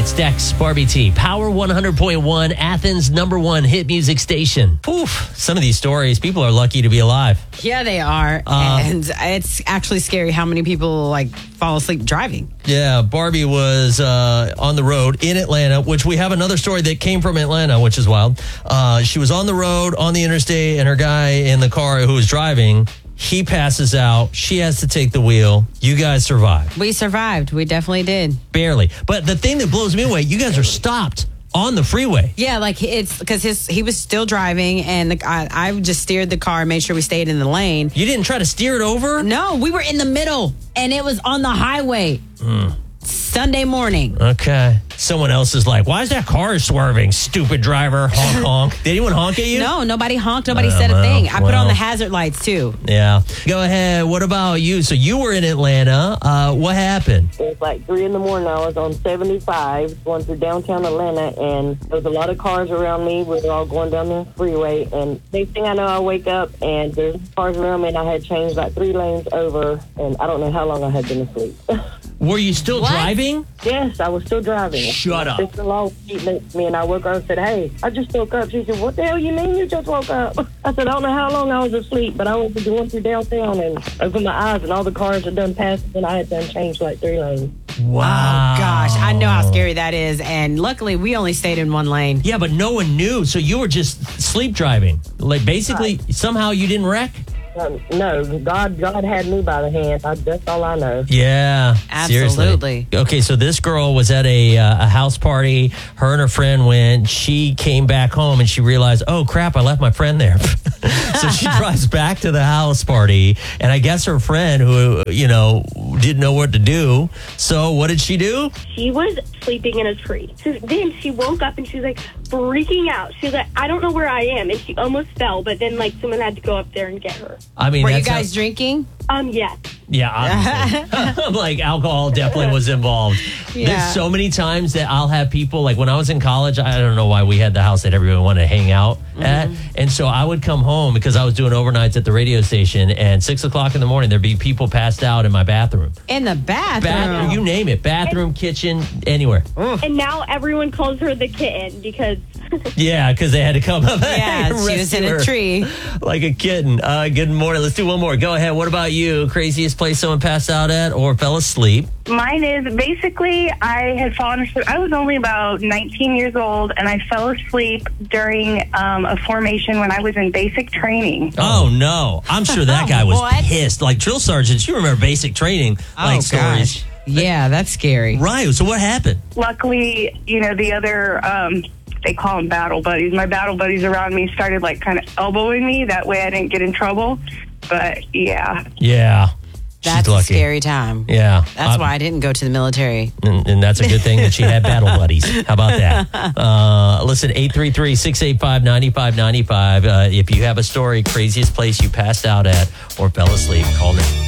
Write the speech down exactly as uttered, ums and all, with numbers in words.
It's Dex, Barbie T, Power one hundred point one, Athens' number one hit music station. Oof, some of these stories, people are lucky to be alive. Yeah, they are. Uh, and it's actually scary how many people like fall asleep driving. Yeah, Barbie was uh, on the road in Atlanta, which we have another story that came from Atlanta, which is wild. Uh, she was on the road, on the interstate, and her guy in the car who was driving, he passes out. She has to take the wheel. You guys survived. We survived. We definitely did. Barely. But the thing that blows me away, you guys are stopped on the freeway. Yeah, like it's because his he was still driving, and the, I, I just steered the car, made sure we stayed in the lane. You didn't try to steer it over? No, we were in the middle, and it was on the highway. Mm. Sunday morning. Okay. Someone else is like, why is that car swerving? Stupid driver. Honk, honk. Did anyone honk at you? No, nobody honked. Nobody Uh, said a well, thing. I put well. on the hazard lights, too. Yeah. Go ahead. What about you? So you were in Atlanta. Uh, what happened? It was like three in the morning. I was on seventy-five going through downtown Atlanta, and there was a lot of cars around me. We were all going down the freeway, and next thing I know, I wake up, and there's cars around me, and I had changed like three lanes over, and I don't know how long I had been asleep. Were you still What? driving? Yes, I was still driving. Shut up. Sister-in-law was next to me, and I woke her up and said, hey, I just woke up. She said, what the hell you mean you just woke up? I said, I don't know how long I was asleep, but I was going through downtown and opened my eyes, and all the cars had done passed, and I had done changed like three lanes. Wow. Oh, gosh. I know how scary that is. And luckily, we only stayed in one lane. Yeah, but no one knew. So you were just sleep driving. Like basically, somehow you didn't wreck? Um, no, God God had me by the hand. I, that's all I know. Yeah, Absolutely. seriously. Okay, so this girl was at a, uh, a house party. Her and her friend went. She came back home and she realized, oh, crap, I left my friend there. So she drives back to the house party. And I guess her friend, who, you know, didn't know what to do. So what did she do? She was sleeping in a tree. So then she woke up and she was like freaking out. She was like, I don't know where I am. And she almost fell, but then like someone had to go up there and get her. I mean, Were you that's how- guys drinking? Um, yes. Yeah, obviously. Like alcohol definitely was involved. Yeah. There's so many times that I'll have people, like when I was in college, I don't know why we had the house that everyone wanted to hang out at. And so I would come home because I was doing overnights at the radio station, and six o'clock in the morning, there'd be people passed out in my bathroom. In the bathroom? Bathroom, you name it. Bathroom, kitchen, anywhere. And now everyone calls her the kitten because Yeah, because they had to come up. Yeah, and she was in rescue a her tree. like a kitten. Uh, good morning. Let's do one more. Go ahead. What about you? Craziest place someone passed out at or fell asleep? Mine is basically I had fallen asleep. I was only about nineteen years old, and I fell asleep during um, a formation when I was in basic training. Oh, no. I'm sure that guy was What? pissed. Like drill sergeants, you remember basic training like Oh, stories. gosh. Yeah, that's scary. Right. So what happened? Luckily, you know, the other, um, they call them battle buddies. My battle buddies around me started like kind of elbowing me. That way I didn't get in trouble. But yeah. Yeah. That's She's a lucky. scary time. Yeah. That's Uh, why I didn't go to the military. And, and that's a good thing that she had battle buddies. How about that? Uh, listen, eight three three, six eight five, nine five nine five. Uh, if you have a story, craziest place you passed out at or fell asleep, call me.